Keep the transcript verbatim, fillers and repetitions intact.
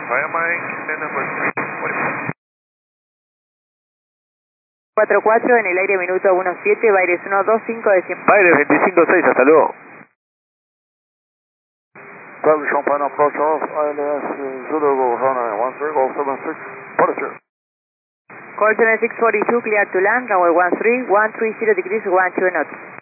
cuatro cuatro en el aire minuto uno siete, Baires uno dos cinco de cien. Baires veinticinco seis, hasta luego. Travis Champagne approach off, I L S Zulu Runway one three, Golf seven six, forty-two. Call seven six forty-two, clear to land, runway one three, one three zero degrees, one two knots.